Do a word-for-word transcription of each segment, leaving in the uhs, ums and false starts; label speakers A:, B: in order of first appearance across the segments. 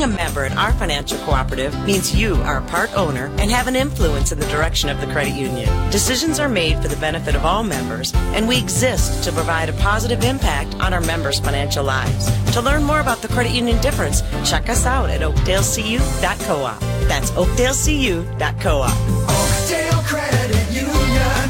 A: a member in our financial cooperative means you are a part owner and have an influence in the direction of the credit union. Decisions are made for the benefit of all members, and we exist to provide a positive impact on our members' financial lives. To learn more about the credit union difference, check us out at oakdale c u dot coop. That's oakdale c u dot coop.
B: Oakdale Credit Union.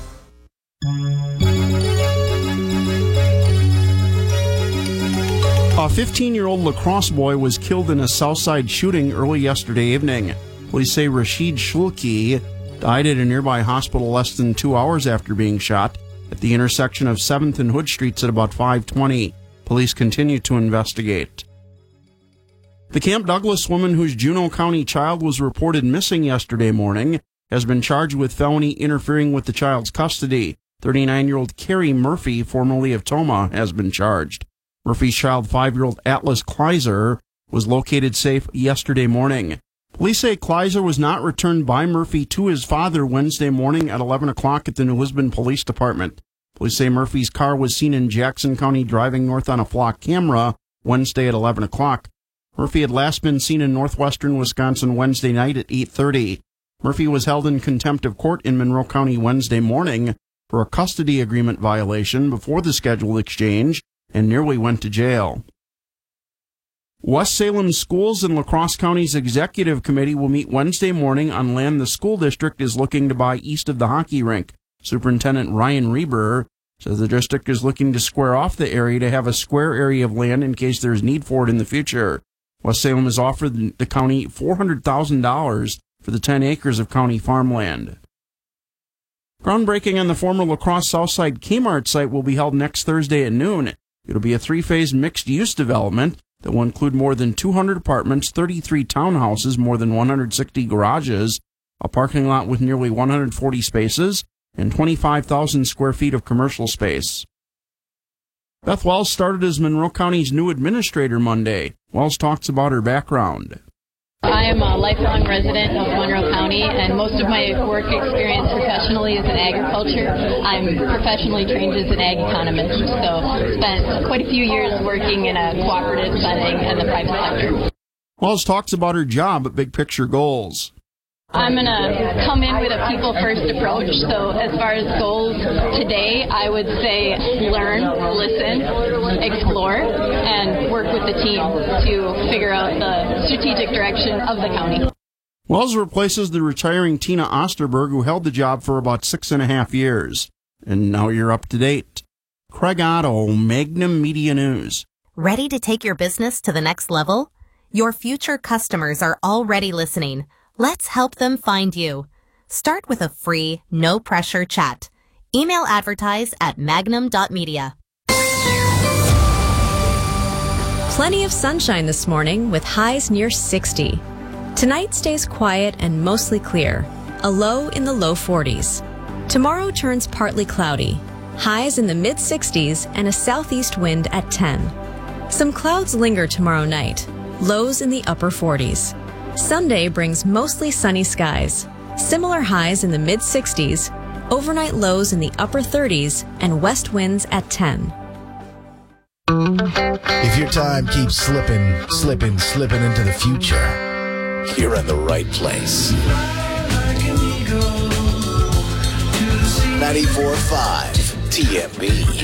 C: A fifteen-year-old lacrosse boy was killed in a Southside shooting early yesterday evening. Police say Rashid Shulki died at a nearby hospital less than two hours after being shot at the intersection of seventh and Hood Streets at about five twenty. Police continue to investigate. The Camp Douglas woman whose Juneau County child was reported missing yesterday morning has been charged with felony interfering with the child's custody. thirty-nine-year-old Carrie Murphy, formerly of Toma, has been charged. Murphy's child, five-year-old Atlas Kleiser, was located safe yesterday morning. Police say Kleiser was not returned by Murphy to his father Wednesday morning at eleven o'clock at the New Lisbon Police Department. Police say Murphy's car was seen in Jackson County driving north on a flock camera Wednesday at eleven o'clock. Murphy had last been seen in northwestern Wisconsin Wednesday night at eight thirty. Murphy was held in contempt of court in Monroe County Wednesday morning for a custody agreement violation before the scheduled exchange and nearly went to jail. West Salem Schools and La Crosse County's Executive Committee will meet Wednesday morning on land the school district is looking to buy east of the hockey rink. Superintendent Ryan Reber says the district is looking to square off the area to have a square area of land in case there's need for it in the future. West Salem has offered the county four hundred thousand dollars for the ten acres of county farmland. Groundbreaking on the former La Crosse Southside Kmart site will be held next Thursday at noon. It'll be a three-phase mixed-use development that will include more than two hundred apartments, thirty-three townhouses, more than one hundred sixty garages, a parking lot with nearly one hundred forty spaces, and twenty-five thousand square feet of commercial space. Beth Wells started as Monroe County's new administrator Monday. Wells talks about her background.
D: I am a lifelong resident of Monroe County, and most of my work experience professionally is in agriculture. I'm professionally trained as an ag economist, so spent quite a few years working in a cooperative setting in the private sector.
C: Wells talks about her job at Big Picture Goals.
D: I'm going to come in with a people-first approach. So as far as goals today, I would say learn, listen, explore, and work with the team to figure out the strategic direction of the county.
C: Wells replaces the retiring Tina Osterberg, who held the job for about six and a half years. And now you're up to date. Craig Otto, Magnum Media News.
E: Ready to take your business to the next level? Your future customers are already listening. Let's help them find you. Start with a free, no-pressure chat. Email advertise at magnum dot media.
F: Plenty of sunshine this morning with highs near sixty. Tonight stays quiet and mostly clear, a low in the low forties. Tomorrow turns partly cloudy, highs in the mid-sixties and a southeast wind at ten. Some clouds linger tomorrow night, lows in the upper forties. Sunday brings mostly sunny skies, similar highs in the mid-sixties, overnight lows in the upper thirties, and west winds at ten.
G: If your time keeps slipping, slipping, slipping into the future, you're in the right place. ninety-four point five T M B.